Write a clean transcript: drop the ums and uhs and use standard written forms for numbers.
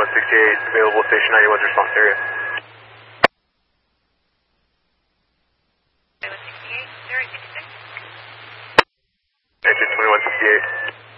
2168, available station 91's response area. 2168, 066. Engine 2168.